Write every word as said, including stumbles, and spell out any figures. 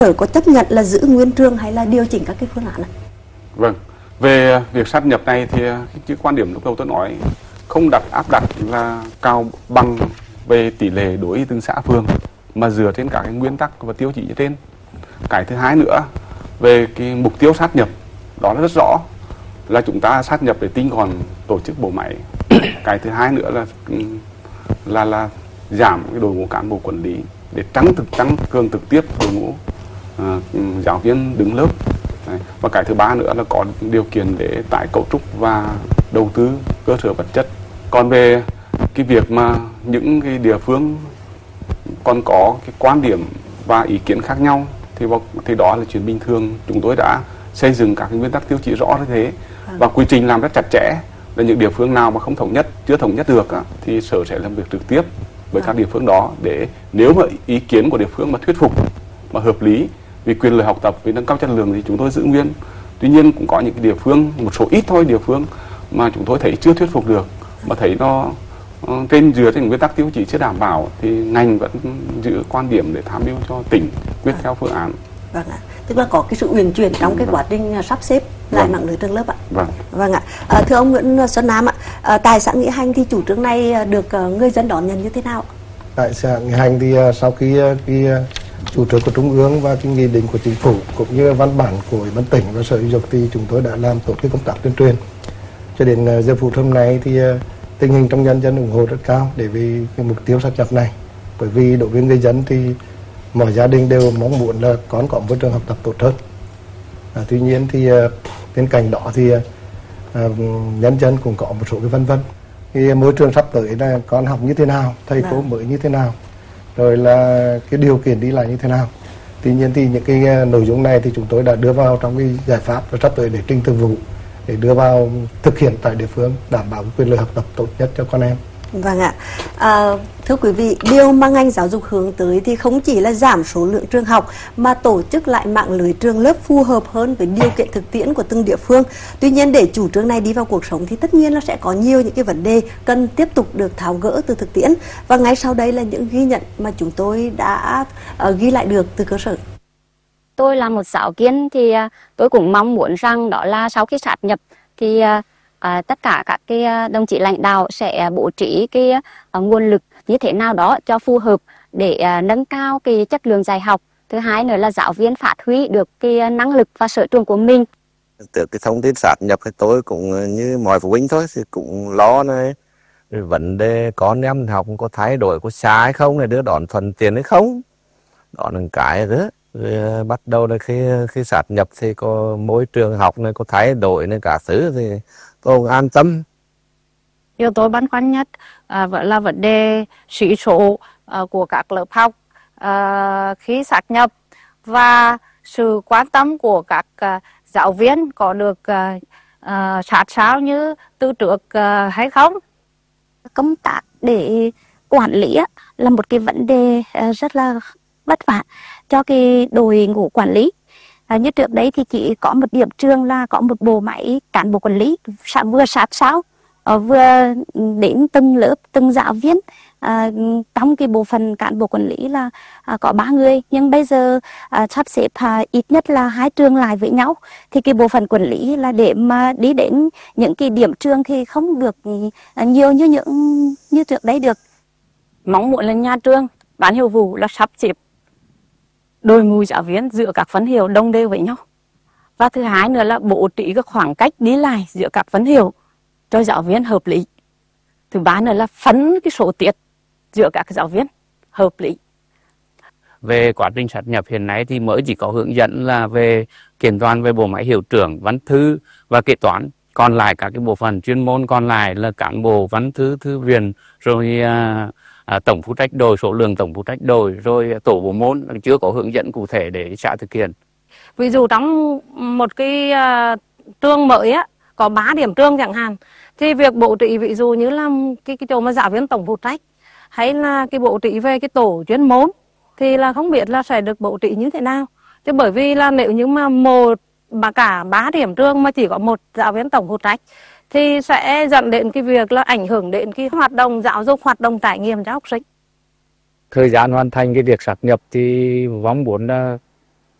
Sở có chấp nhận là giữ nguyên trường hay là điều chỉnh các cái phương án này? Vâng, về việc sát nhập này thì cái quan điểm lúc đầu tôi nói không đặt áp đặt là cao bằng về tỷ lệ đối với từng xã phường, mà dựa trên các cái nguyên tắc và tiêu chí như trên. Cái thứ hai nữa về cái mục tiêu sát nhập đó là rất rõ, là chúng ta sát nhập để tinh gọn tổ chức bộ máy. Cái thứ hai nữa là là là giảm cái đội ngũ cán bộ quản lý để tăng thực tăng cường trực tiếp đội ngũ uh, giáo viên đứng lớp. Đấy. Và cái thứ ba nữa là có điều kiện để tái cấu trúc và đầu tư cơ sở vật chất. Còn về cái việc mà những cái địa phương còn có cái quan điểm và ý kiến khác nhau thì thì đó là chuyện bình thường. Chúng tôi đã xây dựng các cái nguyên tắc tiêu chí rõ như thế và quy trình làm rất chặt chẽ. Là những địa phương nào mà không thống nhất, chưa thống nhất được á, thì sở sẽ làm việc trực tiếp với các địa phương đó, để nếu mà ý kiến của địa phương mà thuyết phục, mà hợp lý vì quyền lợi học tập, vì nâng cao chất lượng thì chúng tôi giữ nguyên. Tuy nhiên cũng có những cái địa phương, một số ít thôi địa phương mà chúng tôi thấy chưa thuyết phục được, mà thấy nó trên dựa trên nguyên tắc tiêu chí chưa đảm bảo, thì ngành vẫn giữ quan điểm để tham mưu cho tỉnh quyết theo phương án. Vâng ạ, tức là có cái sự uyển chuyển trong cái quá trình sắp xếp lại Vâng. mạng lưới trường lớp ạ. Vâng. Vâng ạ. À, thưa ông Nguyễn Xuân Nam ạ, à, tại xã Nghĩa Hành thì chủ trương này được uh, người dân đón nhận như thế nào? Tại xã Nghĩa Hành thì uh, sau khi uh, cái uh, chủ trương của Trung ương và cái nghị định của chính phủ cũng như văn bản của Ủy ban tỉnh và Sở Giáo dục thì chúng tôi đã làm tốt cái công tác tuyên truyền. Cho đến uh, giờ phút hôm nay thì uh, tình hình trong nhân dân ủng hộ rất cao để vì cái mục tiêu sát nhập này. Bởi vì đối với người dân thì mọi gia đình đều mong muốn là con có môi trường học tập tốt hơn. À, tuy nhiên thì uh, bên cạnh đó thì uh, nhân dân cũng có một số cái vân vân. Cái môi trường sắp tới là con học như thế nào, thầy cô mới như thế nào, rồi là cái điều kiện đi lại như thế nào. Tuy nhiên thì những cái uh, nội dung này thì chúng tôi đã đưa vào trong cái giải pháp và sắp tới để trình thường vụ để đưa vào thực hiện tại địa phương, đảm bảo quyền lợi học tập tốt nhất cho con em. Vâng ạ. À, thưa quý vị, điều mà ngành giáo dục hướng tới thì không chỉ là giảm số lượng trường học mà tổ chức lại mạng lưới trường lớp phù hợp hơn với điều kiện thực tiễn của từng địa phương. Tuy nhiên để chủ trương này đi vào cuộc sống thì tất nhiên nó sẽ có nhiều những cái vấn đề cần tiếp tục được tháo gỡ từ thực tiễn. Và ngay sau đây là những ghi nhận mà chúng tôi đã uh, ghi lại được từ cơ sở. Tôi là một giáo viên thì uh, tôi cũng mong muốn rằng đó là sau khi sát nhập thì uh, À, tất cả các cái đồng chí lãnh đạo sẽ bố trí cái uh, nguồn lực như thế nào đó cho phù hợp để uh, nâng cao cái chất lượng dạy học. Thứ hai nữa là giáo viên phát huy được cái năng lực và sở trường của mình. Từ cái thông tin sát nhập thì tôi cũng như mọi phụ huynh thôi thì cũng lo này, vấn đề con em học có thay đổi có xa hay không, này đứa đón thuận tiện hay không, đó là cái đó. Rồi bắt đầu là khi khi sát nhập thì có môi trường học này có thay đổi này cả thứ thì tôi cũng an tâm. Điều tôi băn khoăn nhất à, vẫn là vấn đề sĩ số à, của các lớp học à, khi sát nhập và sự quan tâm của các à, giáo viên có được à, à, sát sao như từ trước à, hay không. Công tác để quản lý là một cái vấn đề rất là vất vả cho cái đội ngũ quản lý. À, như trước đấy thì chỉ có một điểm trường là có một bộ máy cán bộ quản lý vừa sát sao vừa đến từng lớp từng giáo viên. À, trong cái bộ phận cán bộ quản lý là à, có ba người, nhưng bây giờ à, sắp xếp à, ít nhất là hai trường lại với nhau thì cái bộ phận quản lý là để mà đi đến những cái điểm trường thì không được à, nhiều như những như trước đấy được. Mong muốn là nhà trường ban hiệu vụ là sắp xếp đội ngũ giáo viên giữa các phân hiệu đồng đều với nhau. Và thứ hai nữa là bố trí các khoảng cách đi lại giữa các phân hiệu cho giáo viên hợp lý. Thứ ba nữa là phân cái số tiết giữa các giáo viên hợp lý. Về quá trình sát nhập hiện nay thì mới chỉ có hướng dẫn là về kiểm toán về bộ máy hiệu trưởng, văn thư và kế toán. Còn lại các cái bộ phận chuyên môn còn lại là cán bộ văn thư, thư viện, rồi à, à, tổng phụ trách đội, số lượng tổng phụ trách đội, rồi tổ bộ môn chưa có hướng dẫn cụ thể để xã thực hiện. Ví dụ trong một cái uh, trường mới á, có ba điểm trường chẳng hạn, thì việc bố trí ví dụ như là cái, cái chỗ mà giáo viên tổng phụ trách hay là cái bố trí về cái tổ chuyên môn thì là không biết là sẽ được bố trí như thế nào. Chứ bởi vì là nếu như mà một mà cả ba điểm trường mà chỉ có một giáo viên tổng phụ trách thì sẽ dẫn đến cái việc là ảnh hưởng đến cái hoạt động giáo dục, hoạt động trải nghiệm cho học sinh. Thời gian hoàn thành cái việc sát nhập thì mong muốn là